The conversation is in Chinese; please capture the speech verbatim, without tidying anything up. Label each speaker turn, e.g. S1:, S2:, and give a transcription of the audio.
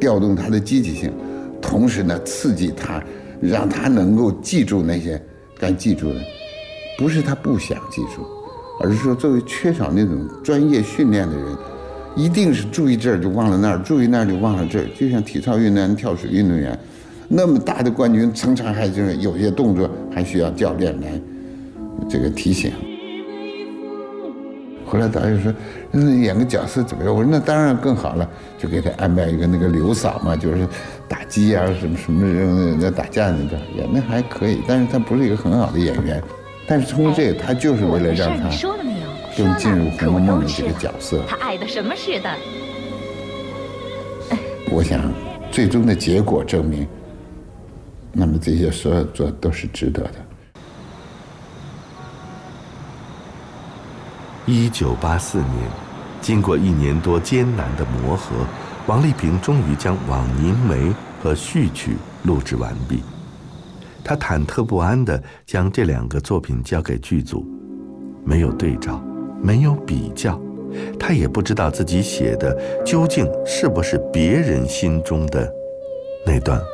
S1: 调动他的积极性，同时呢刺激他，让他能够记住那些该记住的。不是他不想记住，而是说作为缺少那种专业训练的人，一定是注意这儿就忘了那儿，注意那儿就忘了这儿。就像体操运动员、跳水运动员，那么大的冠军，常常还就是有些动作还需要教练来这个提醒。后来导演说，嗯，演个角色怎么样？我说那当然更好了，就给他安排一个那个刘嫂嘛，就是打鸡啊什么什么那打架那个，演的还可以，但是他不是一个很好的演员。但是通过这个，他就是为了让他更进入《红楼梦》的这个角色。
S2: 他爱的什么似的。
S1: 我想，最终的结果证明，那么这些所有做都是值得的。
S3: 一九八四年，经过一年多艰难的磨合，王丽萍终于将《枉凝眉》和序曲录制完毕。他忐忑不安地将这两个作品交给剧组，没有对照，没有比较，他也不知道自己写的究竟是不是别人心中的那段